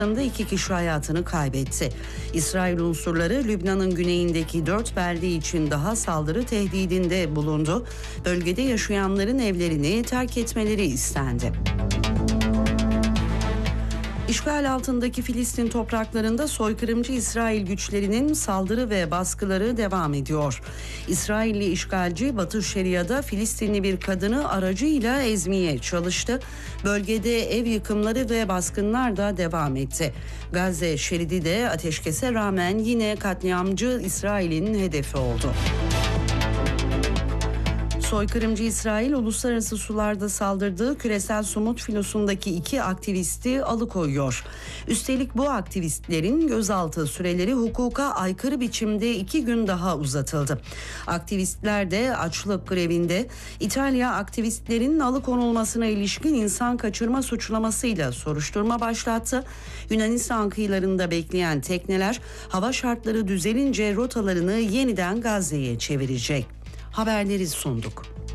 2 kişi hayatını kaybetti. İsrail unsurları Lübnan'ın güneyindeki 4 belde için daha saldırı tehdidinde bulundu. Bölgede yaşayanların evlerini terk etmeleri istendi. İşgal altındaki Filistin topraklarında soykırımcı İsrail güçlerinin saldırı ve baskıları devam ediyor. İsrailli işgalci Batı Şeria'da Filistinli bir kadını aracıyla ezmeye çalıştı. Bölgede ev yıkımları ve baskınlar da devam etti. Gazze şeridi de ateşkese rağmen yine katliamcı İsrail'in hedefi oldu. Soykırımcı İsrail uluslararası sularda saldırdığı küresel somut filosundaki 2 aktivisti alıkoyuyor. Üstelik bu aktivistlerin gözaltı süreleri hukuka aykırı biçimde 2 gün daha uzatıldı. Aktivistler de açlık grevinde. İtalya aktivistlerin alıkonulmasına ilişkin insan kaçırma suçlamasıyla soruşturma başlattı. Yunanistan kıyılarında bekleyen tekneler hava şartları düzelince rotalarını yeniden Gazze'ye çevirecek. Haberleri sunduk.